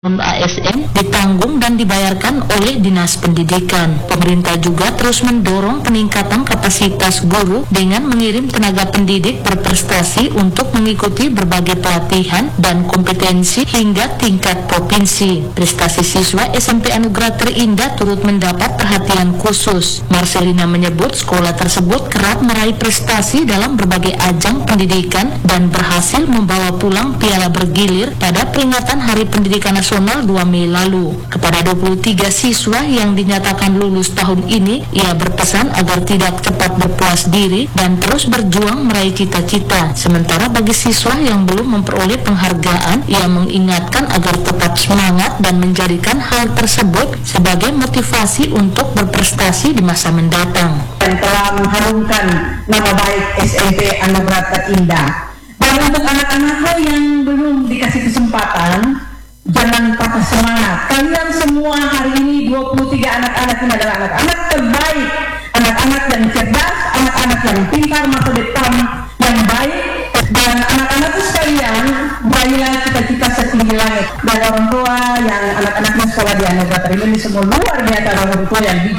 ASN ditanggung dan dibayarkan oleh Dinas Pendidikan. Pemerintah juga terus mendorong peningkatan kapasitas guru dengan mengirim tenaga pendidik berprestasi untuk mengikuti berbagai pelatihan dan kompetensi hingga tingkat provinsi. Prestasi siswa SMP Anugerah Terindah turut mendapat perhatian khusus. Marcelina menyebut sekolah tersebut kerap meraih prestasi dalam berbagai ajang pendidikan dan berhasil membawa pulang piala bergilir pada peringatan Hari Pendidikan Nasional 2 Mei lalu. Kepada 23 siswa yang dinyatakan lulus tahun ini, ia berpesan agar tidak cepat berpuas diri dan terus berjuang meraih cita-cita. Sementara bagi siswa yang belum memperoleh penghargaan, ia mengingatkan agar tetap semangat dan menjadikan hal tersebut sebagai motivasi untuk berprestasi di masa mendatang. Dan telah mengharumkan nama baik SMP Anugerah Terindah. Dan untuk anak-anak yang belum dikasih kesempatan, jangan patah semangat. Kalian semua hari ini 23 anak-anak ini adalah anak-anak terbaik, anak-anak yang cerdas, anak-anak yang pintar, masa depan yang baik. Dan anak-anak sekalian, meraihlah cita-cita setinggi langit. Dan orang tua yang anak-anaknya sekolah di Anugerah Terindah ini semua luar biasa, orang tua yang bijak.